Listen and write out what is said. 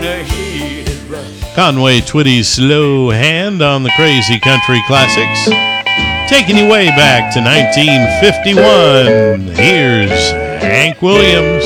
Conway Twitty's Slow Hand on the Crazy Country Classics. Taking you way back to 1951. Here's Hank Williams.